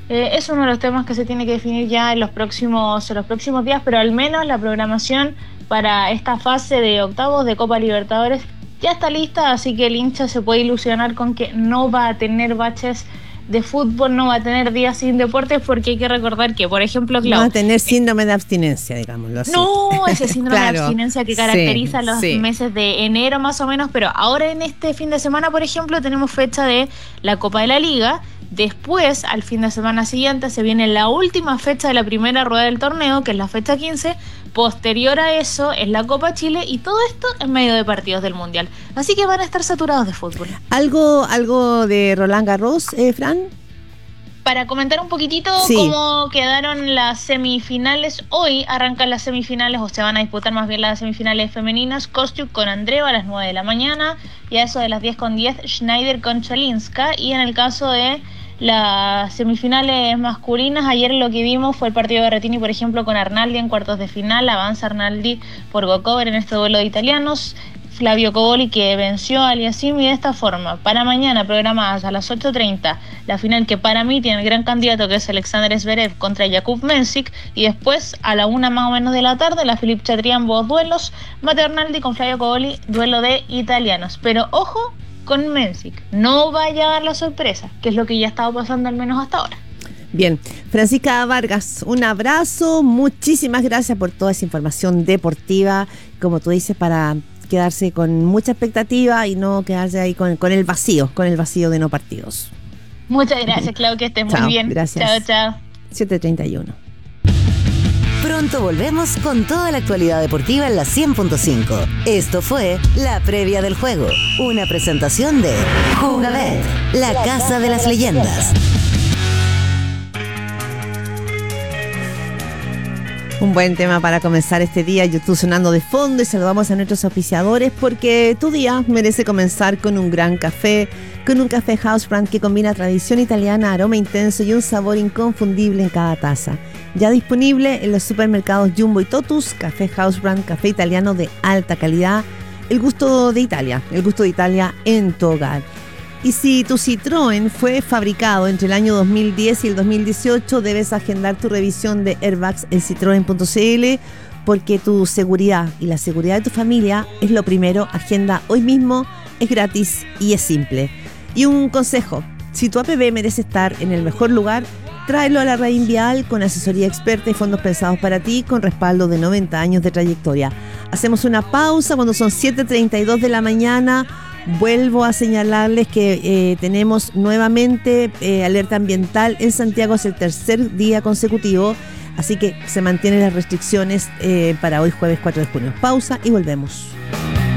Es uno de los temas que se tiene que definir ya en los próximos días, pero al menos la programación para esta fase de octavos de Copa Libertadores ya está lista, así que el hincha se puede ilusionar con que no va a tener baches de fútbol, no va a tener días sin deportes, porque hay que recordar que, por ejemplo, no va a tener síndrome de abstinencia, digámoslo así. No, ese síndrome claro, de abstinencia que caracteriza los sí. meses de enero más o menos, pero ahora en este fin de semana, por ejemplo, tenemos fecha de la Copa de la Liga. Después, al fin de semana siguiente, se viene la última fecha de la primera rueda del torneo, que es la fecha 15. Posterior a eso es la Copa Chile, y todo esto en medio de partidos del Mundial. Así que van a estar saturados de fútbol. ¿Algo de Roland Garros, Fran? Para comentar un poquitito cómo quedaron las semifinales. Hoy arrancan las semifinales, o se van a disputar más bien las semifinales femeninas. Kostyuk con Andreeva a las 9 de la mañana, y a eso de las 10:10 Schneider con Chalinska. Y en el caso de las semifinales masculinas, ayer lo que vimos fue el partido de Berrettini, por ejemplo, con Arnaldi en cuartos de final. Avanza Arnaldi por Gokover en este duelo de italianos. Flavio Cobolli, que venció a Aliassime, y de esta forma, para mañana programadas a las 8:30, la final que para mí tiene el gran candidato, que es Alexander Zverev contra Jakub Mensik, y después a la 1 más o menos de la tarde, la Philippe Chatrier, ambos duelos, Matteo Arnaldi con Flavio Cobolli, duelo de italianos. Pero ojo con Mensik, no vaya a dar la sorpresa, que es lo que ya ha estado pasando al menos hasta ahora. Bien, Francisca Vargas, un abrazo, muchísimas gracias por toda esa información deportiva, como tú dices, para quedarse con mucha expectativa y no quedarse ahí con el vacío de no partidos. Muchas gracias, Clau, que estés muy bien. Gracias. Chao. 7:31. Pronto volvemos con toda la actualidad deportiva en la 100.5. Esto fue La Previa del Juego, una presentación de Jugabet, la casa de las leyendas. Un buen tema para comenzar este día. YouTube sonando de fondo, y saludamos a nuestros auspiciadores, porque tu día merece comenzar con un gran café, con un café House Brand que combina tradición italiana, aroma intenso y un sabor inconfundible en cada taza. Ya disponible en los supermercados Jumbo y Totus. Café House Brand, café italiano de alta calidad, el gusto de Italia en tu hogar. Y si tu Citroën fue fabricado entre el año 2010 y el 2018, debes agendar tu revisión de airbags en citroen.cl, porque tu seguridad y la seguridad de tu familia es lo primero. Agenda hoy mismo, es gratis y es simple. Y un consejo: si tu APB merece estar en el mejor lugar, tráelo a la Raín Vial, con asesoría experta y fondos pensados para ti, con respaldo de 90 años de trayectoria. Hacemos una pausa cuando son 7:32 de la mañana. Vuelvo a señalarles que tenemos nuevamente alerta ambiental en Santiago, es el tercer día consecutivo, así que se mantienen las restricciones para hoy jueves 4 de junio. Pausa y volvemos.